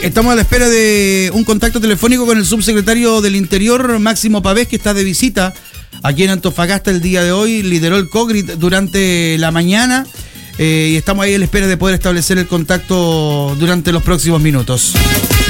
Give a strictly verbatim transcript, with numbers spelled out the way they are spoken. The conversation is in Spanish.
Estamos a la espera de un contacto telefónico con el subsecretario del Interior, Máximo Pavés, que está de visita aquí en Antofagasta el día de hoy. Lideró el COGRIT durante la mañana eh, y estamos ahí a la espera de poder establecer el contacto durante los próximos minutos.